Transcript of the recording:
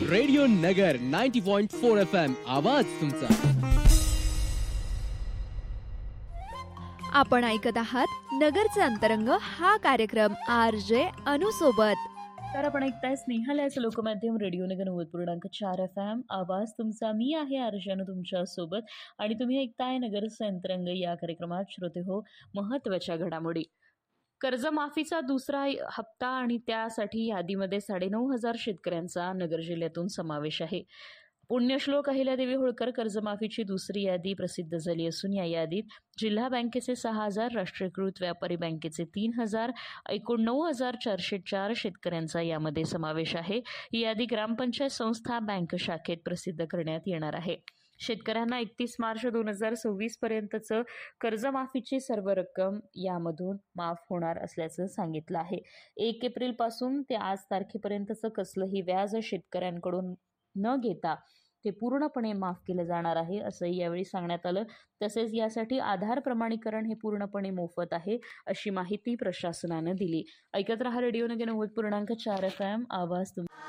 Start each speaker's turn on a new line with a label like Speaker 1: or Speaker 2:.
Speaker 1: Radio नगर 90.4 FM आवाज तुमचा.
Speaker 2: आपण ऐकत आहात नगरचे अंतरंग हा कार्यक्रम RJ अनु सोबत.
Speaker 3: तर आपण ऐकताय स्नेहालयाचं लोकमाध्यम रेडिओ नगर 90.4 FM आवाज तुमचा. मी आहे RJ अनु तुमच्या सोबत आणि तुम्ही ऐकताय नगरचे अंतरंग या कार्यक्रमात. श्रोते हो, महत्त्वाच्या घडामोडी. कर्जमाफीचा दुसरा हप्ता आणि त्यासाठी यादीमध्ये 9,500 शेतकऱ्यांचा नगर जिल्ह्यातून समावेश आहे. पुण्यश्लोक अहिल्यादेवी होळकर कर्जमाफीची दुसरी यादी प्रसिद्ध झाली असून या यादीत जिल्हा बँकेचे 6,000, राष्ट्रीयकृत व्यापारी बँकेचे 3,000, एकूण 9,404 शेतकऱ्यांचा यामध्ये समावेश आहे. ही यादी ग्रामपंचायत संस्था बँक शाखेत प्रसिद्ध करण्यात येणार आहे. शेतकऱ्यांना 31 मार्च 2026 पर्यंतचं कर्जमाफीची सर्व रक्कम यामधून माफ होणार असल्याचं सांगितलं आहे. 1 एप्रिल पासून ते आज तारखेपर्यंतचं कसलंही व्याज शेतकऱ्यांकडून न घेता ते पूर्णपणे माफ केलं जाणार आहे असंही यावेळी सांगण्यात आलं. तसेच यासाठी आधार प्रमाणीकरण हे पूर्णपणे मोफत आहे अशी माहिती प्रशासनानं दिली. ऐकत रहा रेडिओ नगर 90.4 FM आवाज तुमचा.